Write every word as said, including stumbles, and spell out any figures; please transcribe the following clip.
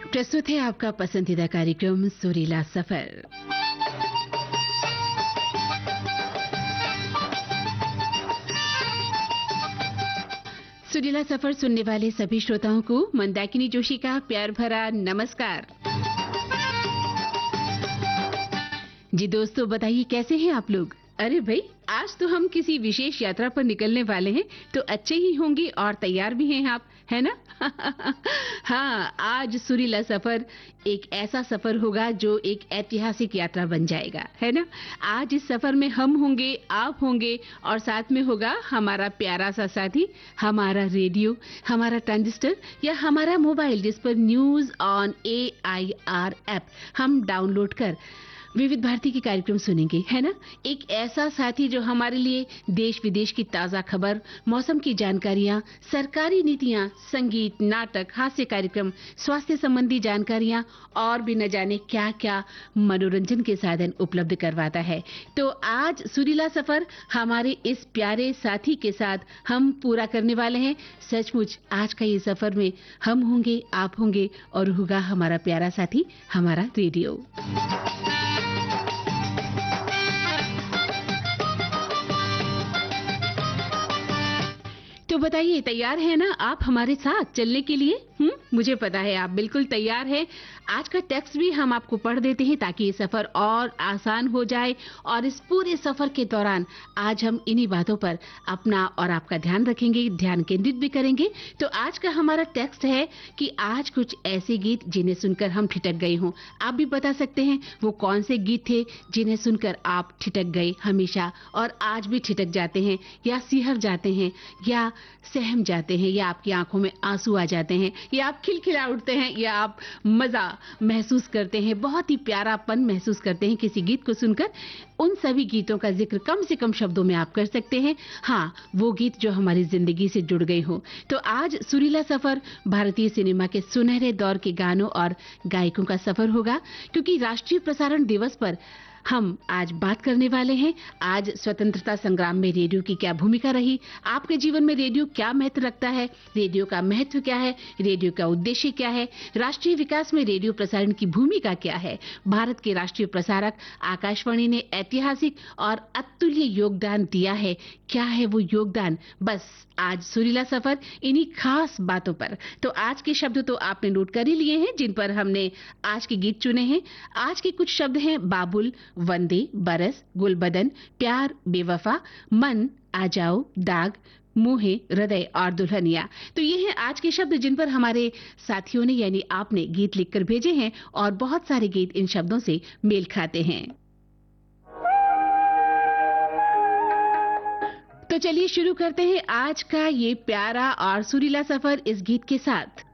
प्रस्तुत है आपका पसंदीदा कार्यक्रम सुरीला सफर। सुरीला सफर सुनने वाले सभी श्रोताओं को मंदाकिनी जोशी का प्यार भरा नमस्कार। जी दोस्तों, बताइए कैसे हैं आप लोग? अरे भाई, आज तो हम किसी विशेष यात्रा पर निकलने वाले हैं, तो अच्छे ही होंगे और तैयार भी हैं आप, है ना? हाँ, आज सुरीला सफर एक ऐसा सफर होगा जो एक ऐतिहासिक यात्रा बन जाएगा, है ना? आज इस सफर में हम होंगे, आप होंगे और साथ में होगा हमारा प्यारा सा साथी, हमारा रेडियो, हमारा ट्रांजिस्टर या हमारा मोबाइल, जिस पर news on A I R app हम डाउनलोड कर विविध भारती के कार्यक्रम सुनेंगे, है ना? एक ऐसा साथी जो हमारे लिए देश विदेश की ताजा खबर, मौसम की जानकारियां, सरकारी नीतियां, संगीत, नाटक, हास्य कार्यक्रम, स्वास्थ्य संबंधी जानकारियां और भी न जाने क्या क्या मनोरंजन के साधन उपलब्ध करवाता है। तो आज सुरीला सफर हमारे इस प्यारे साथी के साथ हम पूरा करने वाले हैं। सचमुच आज का ये सफर में हम होंगे, आप होंगे और होगा हमारा प्यारा साथी, हमारा रेडियो। तो बताइए, तैयार है ना आप हमारे साथ चलने के लिए? हम्म, मुझे पता है आप बिल्कुल तैयार हैं। आज का टेक्स्ट भी हम आपको पढ़ देते हैं ताकि ये सफर और आसान हो जाए और इस पूरे सफर के दौरान आज हम इन्हीं बातों पर अपना और आपका ध्यान रखेंगे, ध्यान केंद्रित भी करेंगे। तो आज का हमारा टेक्स्ट है कि आज कुछ ऐसे गीत जिन्हें सुनकर हम ठिठक गए हों। आप भी बता सकते हैं वो कौन से गीत थे जिन्हें सुनकर आप ठिठक गए हमेशा और आज भी ठिठक जाते हैं या सिहर जाते हैं या सहम जाते हैं या आपकी आंखों में आंसू आ जाते हैं या आप खिलखिला उठते हैं या आप मजा महसूस करते हैं, बहुत ही प्यारापन महसूस करते हैं किसी गीत को सुनकर। उन सभी गीतों का जिक्र कम से कम शब्दों में आप कर सकते हैं। हाँ, वो गीत जो हमारी जिंदगी से जुड़ गए हो। तो आज सुरीला सफर भारतीय सिनेमा के सुनहरे दौर के गानों और गायकों का सफर होगा, क्योंकि राष्ट्रीय प्रसारण दिवस पर हम आज बात करने वाले हैं। आज स्वतंत्रता संग्राम में रेडियो की क्या भूमिका रही, आपके जीवन में रेडियो क्या महत्व रखता है, रेडियो का महत्व क्या है, रेडियो का उद्देश्य क्या है, राष्ट्रीय विकास में रेडियो प्रसारण की भूमिका क्या है, भारत के राष्ट्रीय प्रसारक आकाशवाणी ने ऐतिहासिक और अतुल्य योगदान दिया है, क्या है वो योगदान? बस आज सुरीला सफर इन्हीं खास बातों पर। तो आज के शब्द तो आपने नोट कर ही लिए हैं जिन पर हमने आज के गीत चुने हैं। आज के कुछ शब्द हैं बाबुल, वंदे, बरस, गुलबदन, प्यार, बेवफा, मन, आ जाओ, दाग, मुहे, हृदय और दुल्हनिया। तो ये हैं आज के शब्द जिन पर हमारे साथियों ने यानी आपने गीत लिखकर भेजे हैं और बहुत सारे गीत इन शब्दों से मेल खाते हैं। तो चलिए शुरू करते हैं आज का ये प्यारा और सुरीला सफर इस गीत के साथ।